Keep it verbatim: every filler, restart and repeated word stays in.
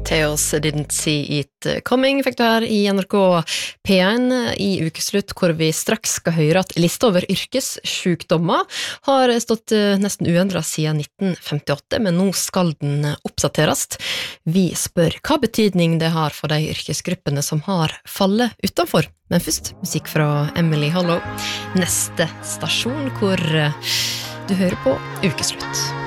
Details Didn't See It Coming fikk du her i N R K P én i ukeslutt, hvor vi straks skal høre at lista over yrkessjukdommer har stått nesten uendret siden nitten femtiåtte, men nå skal den oppdateres. Vi spør hva betydning det har for de yrkesgruppene som har fallet utenfor. Men først, musikk fra Emily Hollow. Neste stasjon hvor du hører på ukeslutt.